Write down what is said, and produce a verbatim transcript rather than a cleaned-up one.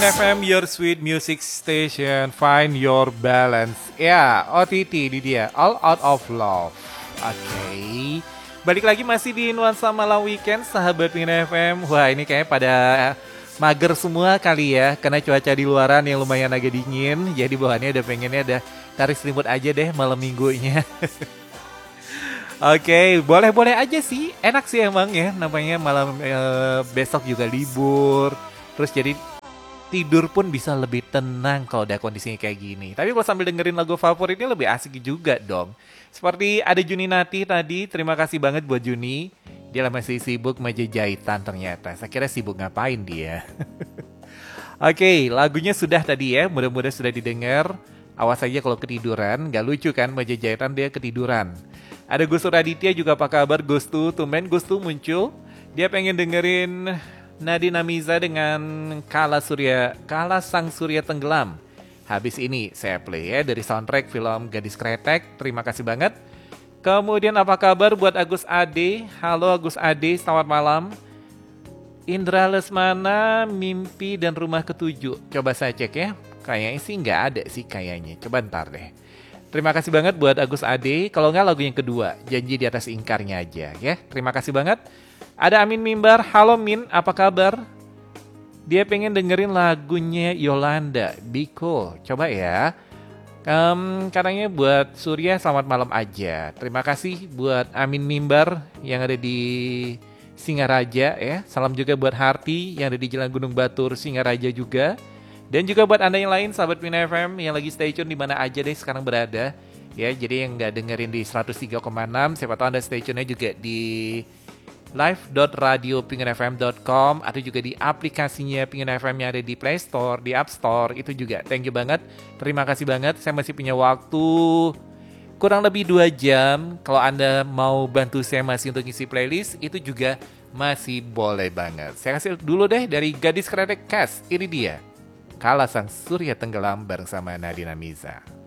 Pingin F M, your sweet music station, find your balance. Ya, O T T di dia, All Out of Love. Oke, okay. Balik lagi masih di Nuansa Malam Weekend, sahabat Pingin F M. Wah, ini kayaknya pada mager semua kali ya, karena cuaca di luaran yang lumayan agak dingin. Jadi bawaannya udah pengennya udah tarik selimut aja deh malam minggunya. Oke, okay, boleh-boleh aja sih, enak sih emang ya, namanya malam e, besok juga libur. Terus jadi tidur pun bisa lebih tenang kalau udah kondisinya kayak gini. Tapi kalau sambil dengerin lagu favoritnya lebih asik juga dong. Seperti ada Juni Nati tadi, terima kasih banget buat Juni. Dia masih sibuk meja jahitan ternyata. Saya kira sibuk ngapain dia. Oke, okay, lagunya sudah tadi ya, mudah-mudahan sudah didengar. Awas aja kalau ketiduran, gak lucu kan meja jahitan dia ketiduran. Ada Gustu Raditya juga, apa kabar Gustu? Tumben Gustu muncul. Dia pengen dengerin Nadine Amiza dengan Kala Surya, Kala Sang Surya Tenggelam. Habis ini saya play ya dari soundtrack film Gadis Kretek. Terima kasih banget. Kemudian apa kabar buat Agus Ade? Halo Agus Ade, selamat malam. Indra Lesmana, Mimpi dan Rumah Ketujuh. Coba saya cek ya. Kayaknya sih nggak ada sih kayaknya. Coba ntar deh. Terima kasih banget buat Agus Ade. Kalau nggak lagu yang kedua, Janji di Atas Ingkarnya aja ya. Terima kasih banget. Ada Amin Mimbar. Halo Min, apa kabar? Dia pengen dengerin lagunya Yolanda, Be Cool. Coba ya. Um, katanya buat Surya selamat malam aja. Terima kasih buat Amin Mimbar yang ada di Singaraja ya. Salam juga buat Harti yang ada di Jalan Gunung Batur Singaraja juga. Dan juga buat Anda yang lain, sahabat Pingin F M yang lagi stay tune di mana aja deh sekarang berada. Ya, jadi yang nggak dengerin di seratus tiga koma enam, siapa tahu Anda stay tune-nya juga di live dot radio pingin f m dot com atau juga di aplikasinya Pingin F M yang ada di Play Store, di App Store, itu juga. Thank you banget, terima kasih banget. Saya masih punya waktu kurang lebih dua jam. Kalau Anda mau bantu saya masih untuk ngisi playlist, itu juga masih boleh banget. Saya kasih dulu deh dari Gadis Kretek Cast, ini dia. Kala Sang Surya Tenggelam bareng sama Nadine Amiza.